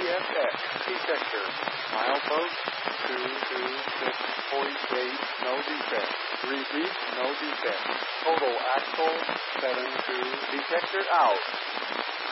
VFX detector. Milepost 226.8, no defect. Repeat, no defect. Total axle 72, detector out.